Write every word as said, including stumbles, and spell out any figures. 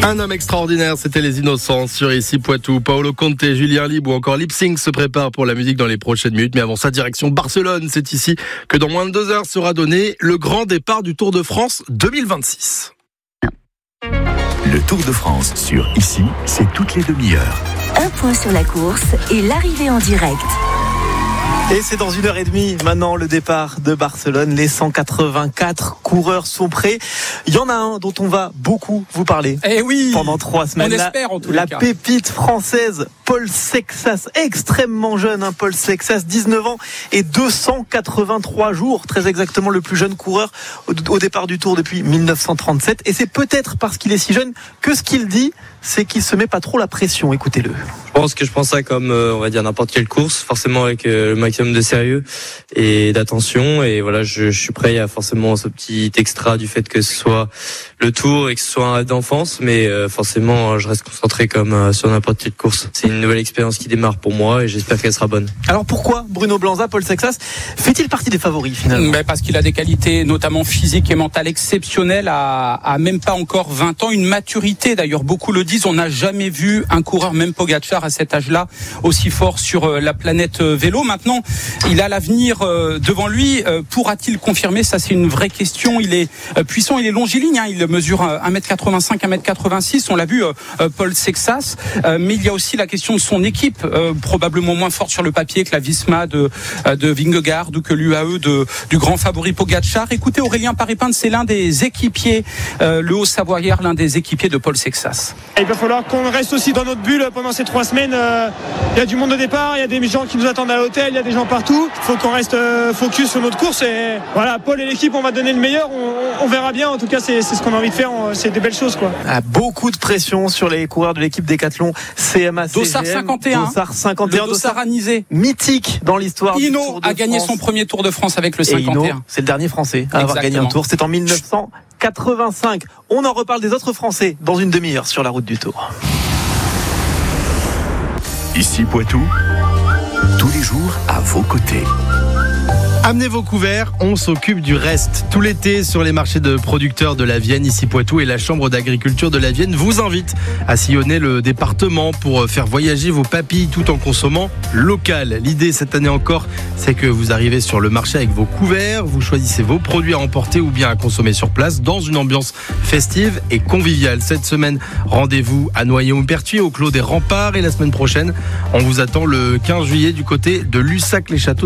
Un homme extraordinaire, c'était Les Innocents sur Ici Poitou. Paolo Conte, Julien Libre ou encore Lip Sync se préparent pour la musique dans les prochaines minutes. Mais avant ça, direction Barcelone. C'est ici que dans moins de deux heures sera donné le grand départ du Tour de France deux mille vingt-six. Le Tour de France sur Ici, c'est toutes les demi-heures. Un point sur la course et l'arrivée en direct. Et c'est dans une heure et demie maintenant le départ de Barcelone. Les cent quatre-vingt-quatre coureurs sont prêts. Il y en a un dont on va beaucoup vous parler. Eh oui, pendant trois semaines. On espère en tous les la cas. pépite française Paul Sexas, extrêmement jeune, hein, Paul Sexas, dix-neuf ans et deux cent quatre-vingt-trois jours, très exactement le plus jeune coureur au, au départ du Tour depuis mille neuf cent trente-sept. Et c'est peut-être parce qu'il est si jeune que ce qu'il dit, c'est qu'il se met pas trop la pression. Écoutez-le. Je pense que je pense ça comme euh, on va dire n'importe quelle course, forcément avec euh, le maximum de sérieux et d'attention. Et voilà, je, je suis prêt. Il y a forcément ce petit extra du fait que ce soit le Tour et que ce soit un rêve d'enfance, mais euh, forcément, je reste concentré comme euh, sur n'importe quelle course. C'est une nouvelle expérience qui démarre pour moi et j'espère qu'elle sera bonne. Alors pourquoi Bruno Blanza, Paul Sexas fait-il partie des favoris finalement? Mais parce qu'il a des qualités notamment physiques et mentales exceptionnelles à, à même pas encore vingt ans, une maturité d'ailleurs, beaucoup le disent, on n'a jamais vu un coureur, même Pogacar à cet âge-là, aussi fort sur la planète vélo. Maintenant, il a l'avenir devant lui, pourra-t-il confirmer? Ça c'est une vraie question. Il est puissant, il est longiligne, hein. Il mesure un mètre quatre-vingt-cinq, un mètre quatre-vingt-six, on l'a vu, Paul Sexas, mais il y a aussi la question de son équipe, probablement moins forte sur le papier que la Visma de, de Vingegaard ou que l'U A E de, du grand favori Pogacar. Écoutez, Aurélien Paré-Pinte, c'est l'un des équipiers, euh, le Haut-Savoyard, l'un des équipiers de Paul Sexas. Il va falloir qu'on reste aussi dans notre bulle pendant ces trois semaines. Il y a du monde au départ, il y a des gens qui nous attendent à l'hôtel, il y a des gens partout. Il faut qu'on reste focus sur notre course. Et voilà, Paul et l'équipe, on va donner le meilleur. On, on verra bien. En tout cas, c'est, c'est ce qu'on a envie de faire. C'est des belles choses, quoi. Ah, beaucoup de pression sur les coureurs de l'équipe Décathlon C M A C G M. Dossard cinquante et un. Dossard cinquante et un. Le Dossard anisé. Mythique dans l'histoire du Tour Hinault de a gagné France. son premier Tour de France avec le cinquante et un. Et Hinault, c'est le dernier Français à avoir Exactement. gagné un Tour. C'est en mille neuf cent quatre-vingt-cinq. On en reparle des autres Français dans une demi-heure sur la route du Tour. Ici Poitou, tous les jours à vos côtés. Amenez vos couverts, on s'occupe du reste. Tout l'été, sur les marchés de producteurs de la Vienne, Ici Poitou et la Chambre d'agriculture de la Vienne vous invitent à sillonner le département pour faire voyager vos papilles tout en consommant local. L'idée cette année encore, c'est que vous arrivez sur le marché avec vos couverts, vous choisissez vos produits à emporter ou bien à consommer sur place dans une ambiance festive et conviviale. Cette semaine, rendez-vous à Noyon-Pertuis, au Clos des Remparts, et la semaine prochaine, on vous attend le quinze juillet du côté de Lussac-les-Châteaux.